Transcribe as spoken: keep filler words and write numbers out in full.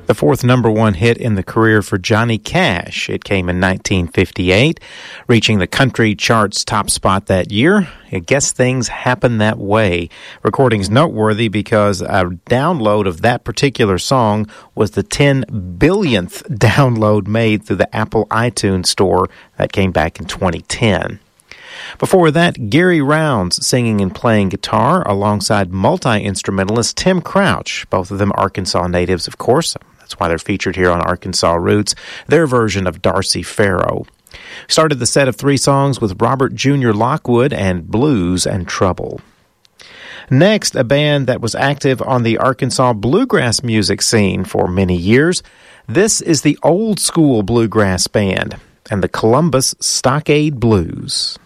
The fourth number one hit in the career for Johnny Cash. It came in nineteen fifty-eight, reaching the country charts top spot that year. I guess things happen that way. Recording's noteworthy because a download of that particular song was the ten billionth download made through the Apple iTunes Store. That came back in twenty ten. Before that, Gary Rounds singing and playing guitar alongside multi-instrumentalist Tim Crouch, both of them Arkansas natives, of course. That's why they're featured here on Arkansas Roots, their version of Darcy Farrow. Started the set of three songs with Robert Junior Lockwood and Blues and Trouble. Next, a band that was active on the Arkansas bluegrass music scene for many years. This is the Old School Bluegrass Band and the Columbus Stockade Blues.